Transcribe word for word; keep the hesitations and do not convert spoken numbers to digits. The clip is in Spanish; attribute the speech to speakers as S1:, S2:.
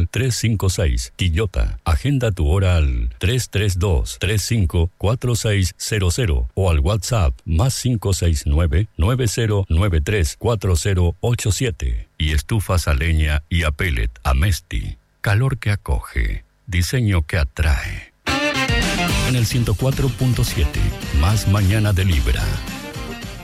S1: al tres cinco seis. Quillota, agenda tu hora al tres tres dos, tres cinco cuatro seis cero cero o al WhatsApp más cinco seis nueve, nueve cero nueve tres cuatro cero ocho siete. Y estufas a leña y a pellet Amesti. Calor que acoge, diseño que atrae. En el ciento cuatro punto siete, más mañana de Libra.